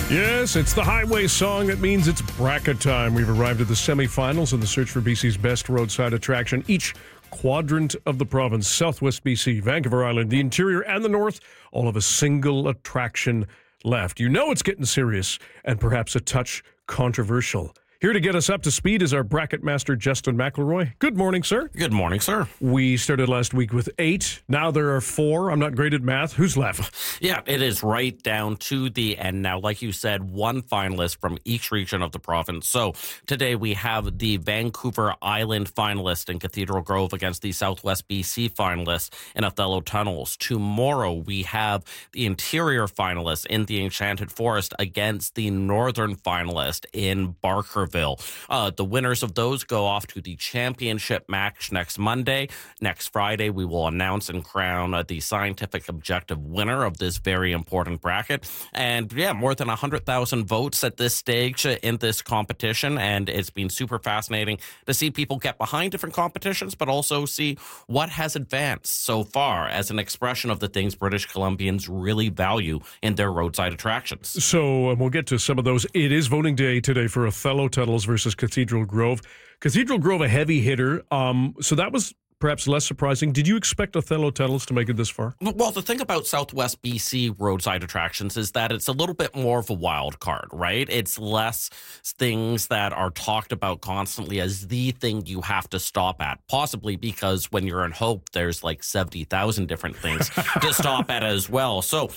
Yes, it's the highway song that means it's bracket time. We've arrived at the semifinals in the search for BC's best roadside attraction. Each quadrant of the province, Southwest BC, Vancouver Island, the interior, and the north, all have a single attraction left. You know it's getting serious and perhaps a touch controversial. Here to get us up to speed is our bracket master, Justin McElroy. Good morning, sir. Good morning, sir. We started last week with 8. Now there are 4. I'm not great at math. Who's left? Yeah, it is right down to the end now. Like you said, one finalist from each region of the province. So today we have the Vancouver Island finalist in Cathedral Grove against the Southwest BC finalist in Othello Tunnels. Tomorrow we have the interior finalist in the Enchanted Forest against the northern finalist in Barkerville. The winners of those go off to the championship match next Monday. Next Friday, we will announce and crown the scientific objective winner of this very important bracket. And yeah, more than 100,000 votes at this stage in this competition. And it's been super fascinating to see people get behind different competitions, but also see what has advanced so far as an expression of the things British Columbians really value in their roadside attractions. So we'll get to some of those. It is voting day today for Othello Tunnels versus Cathedral Grove. Cathedral Grove, a heavy hitter. So that was perhaps less surprising. Did you expect Othello Tunnels to make it this far? Well, the thing about Southwest BC roadside attractions is that it's a little bit more of a wild card, right? It's less things that are talked about constantly as the thing you have to stop at, possibly because when you're in Hope, there's like 70,000 different things to stop at as well. So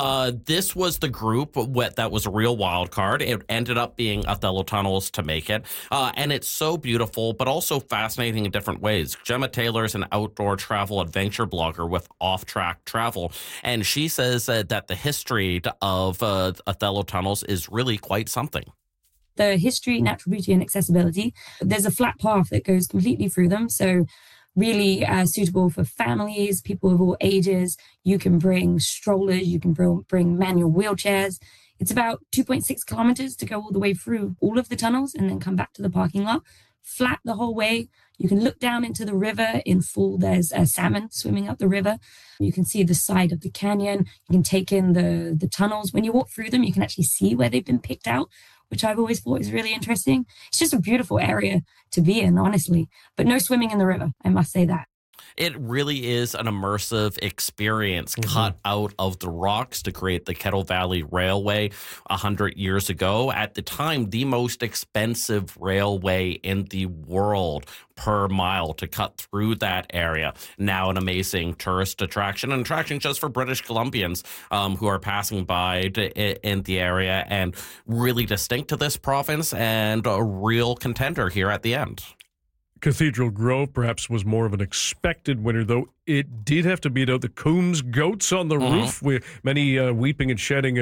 this was the group that was a real wild card. It ended up being Othello Tunnels to make it. And it's so beautiful, but also fascinating in different ways. Gemma Taylor is an outdoor travel adventure blogger with Off Track Travel, and she says that the history of Othello Tunnels is really quite something. The history, natural beauty, and accessibility. There's a flat path that goes completely through them, so really suitable for families, people of all ages. You can bring strollers, you can bring manual wheelchairs. It's about 2.6 kilometers to go all the way through all of the tunnels and then come back to the parking lot. Flat the whole way. You can look down into the river in full. There's a salmon swimming up the river. You can see the side of the canyon. You can take in the tunnels. When you walk through them, you can actually see where they've been picked out, which I've always thought is really interesting. It's just a beautiful area to be in, honestly. But no swimming in the river, I must say that. It really is an immersive experience cut out of the rocks to create the Kettle Valley Railway 100 years ago. At the time, the most expensive railway in the world per mile to cut through that area. Now an amazing tourist attraction, an attraction just for British Columbians who are passing by in the area, and really distinct to this province and a real contender here at the end. Cathedral Grove perhaps was more of an expected winner, though it did have to beat out the Coombs Goats on the roof, with many weeping and shedding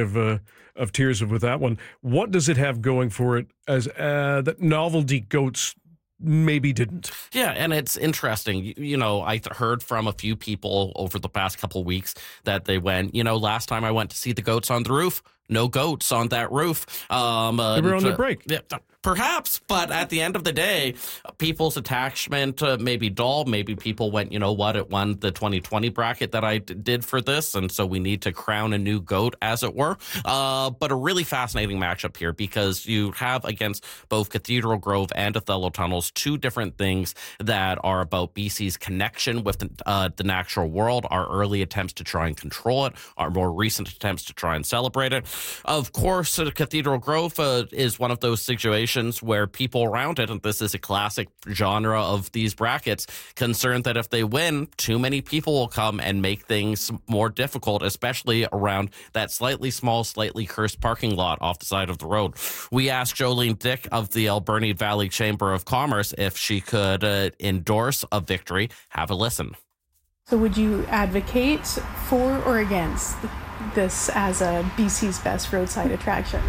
of tears with that one. What does it have going for it as that Novelty Goats maybe didn't? Yeah, and it's interesting. You know, I heard from a few people over the past couple of weeks that they went, last time I went to see the goats on the roof, no goats on that roof. They were on their break. Yeah, perhaps, but at the end of the day, people's attachment maybe dull. Maybe people went, it won the 2020 bracket that I did for this, and so we need to crown a new goat, as it were. But a really fascinating matchup here, because you have against both Cathedral Grove and Othello Tunnels two different things that are about BC's connection with the natural world, our early attempts to try and control it, our more recent attempts to try and celebrate it. Of course, Cathedral Grove is one of those situations where people around it, and this is a classic genre of these brackets, concerned that if they win, too many people will come and make things more difficult, especially around that slightly small, slightly cursed parking lot off the side of the road. We asked Jolene Dick of the Alberni Valley Chamber of Commerce if she could endorse a victory. Have a listen. So would you advocate for or against this as a BC's best roadside attraction?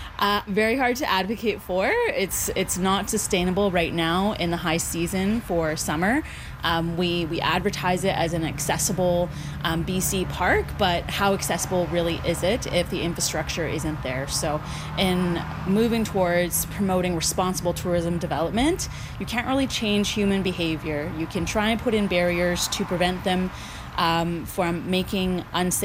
Very hard to advocate for. It's not sustainable right now in the high season for summer. We advertise it as an accessible BC park, but how accessible really is it if the infrastructure isn't there? So in moving towards promoting responsible tourism development, you can't really change human behavior. You can try and put in barriers to prevent them from making unsafe